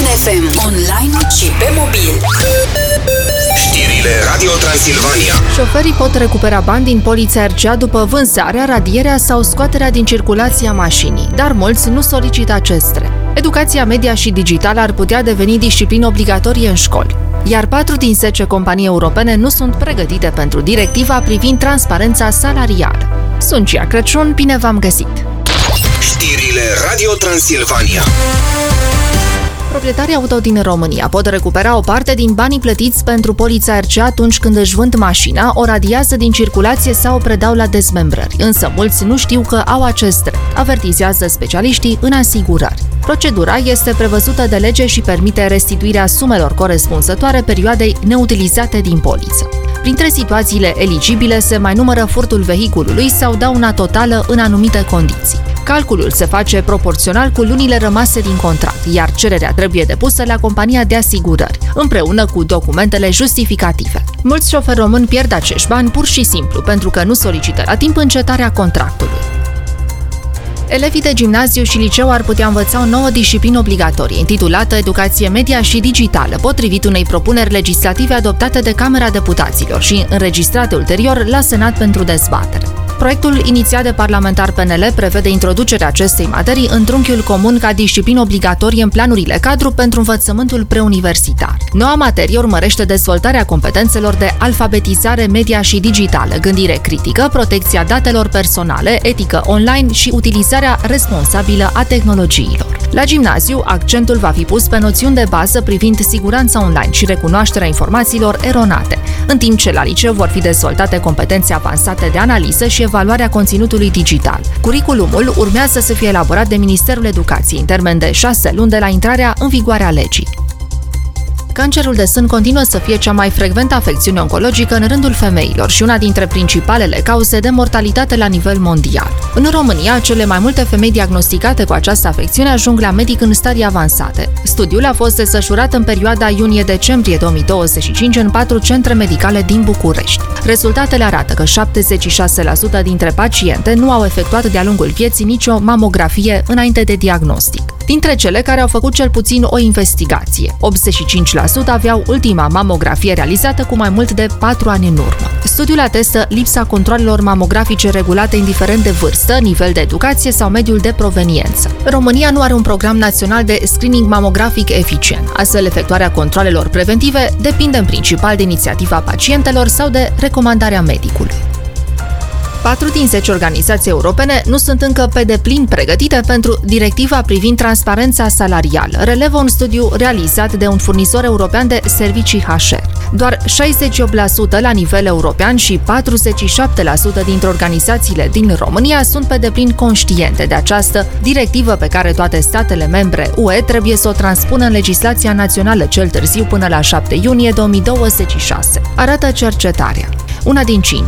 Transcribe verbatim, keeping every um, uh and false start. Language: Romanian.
F M, online și pe mobil. Știrile Radio Transilvania. Șoferii pot recupera bani din polița R C A după vânzarea, radierea sau scoaterea din circulație a mașinii, dar mulți nu solicită acestea. Educația media și digitală ar putea deveni disciplină obligatorie în școli, iar patru din zece companii europene nu sunt pregătite pentru directiva privind transparența salarială. Sunt Cia Crăciun, bine v-am găsit! Știrile Radio Transilvania. Proprietarii auto din România pot recupera o parte din banii plătiți pentru polița R C A atunci când își vând mașina, o radiază din circulație sau o predau la dezmembrări. Însă mulți nu știu că au acest drept, avertizează specialiștii în asigurări. Procedura este prevăzută de lege și permite restituirea sumelor corespunzătoare perioadei neutilizate din poliță. Printre situațiile eligibile se mai numără furtul vehiculului sau dauna totală în anumite condiții. Calculul se face proporțional cu lunile rămase din contract, iar cererea trebuie depusă la compania de asigurări, împreună cu documentele justificative. Mulți șoferi români pierd acești bani pur și simplu pentru că nu solicită la timp încetarea contractului. Elevii de gimnaziu și liceu ar putea învăța o nouă disciplină obligatorie, intitulată Educație media și digitală, potrivit unei propuneri legislative adoptate de Camera Deputaților și înregistrate ulterior la Senat pentru dezbatere. Proiectul inițiat de parlamentar P N L prevede introducerea acestei materii în trunchiul comun ca disciplină obligatorie în planurile cadru pentru învățământul preuniversitar. Noua materie urmărește dezvoltarea competențelor de alfabetizare media și digitală, gândire critică, protecția datelor personale, etică online și utilizarea responsabilă a tehnologiilor. La gimnaziu, accentul va fi pus pe noțiuni de bază privind siguranța online și recunoașterea informațiilor eronate, în timp ce la liceu vor fi dezvoltate competențe avansate de analiză și evaluarea conținutului digital. Curiculumul urmează să fie elaborat de Ministerul Educației în termen de șase luni de la intrarea în vigoare a legii. Cancerul de sân continuă să fie cea mai frecventă afecțiune oncologică în rândul femeilor și una dintre principalele cauze de mortalitate la nivel mondial. În România, cele mai multe femei diagnosticate cu această afecțiune ajung la medic în stadii avansate. Studiul a fost desfășurat în perioada iunie-decembrie două mii douăzeci și cinci în patru centre medicale din București. Rezultatele arată că șaptezeci și șase la sută dintre paciente nu au efectuat de-a lungul vieții nicio mamografie înainte de diagnostic. Dintre cele care au făcut cel puțin o investigație, optzeci și cinci la sută aveau ultima mamografie realizată cu mai mult de patru ani în urmă. Studiul atestă lipsa controalelor mamografice regulate indiferent de vârstă, nivel de educație sau mediul de proveniență. România nu are un program național de screening mamografic eficient, astfel efectuarea controalelor preventive depinde în principal de inițiativa pacientelor sau de recomandarea medicului. Patru din zece organizații europene nu sunt încă pe deplin pregătite pentru directiva privind transparența salarială, relevă un studiu realizat de un furnizor european de servicii H R. Doar șaizeci și opt la sută la nivel european și patruzeci și șapte la sută dintre organizațiile din România sunt pe deplin conștiente de această directivă pe care toate statele membre U E trebuie să o transpună în legislația națională cel târziu până la șapte iunie două mii douăzeci și șase, arată cercetarea. Una din cinci